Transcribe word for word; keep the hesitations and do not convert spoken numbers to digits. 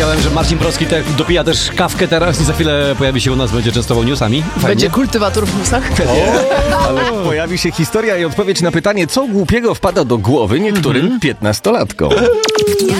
Słyszałem, że Marcin Proski te, dopija też kawkę teraz i za chwilę pojawi się u nas, będzie częstował newsami. Fajnie. Będzie kultywator w newsach? Ale pojawi się historia i odpowiedź na pytanie, co głupiego wpada do głowy niektórym piętnastolatkom.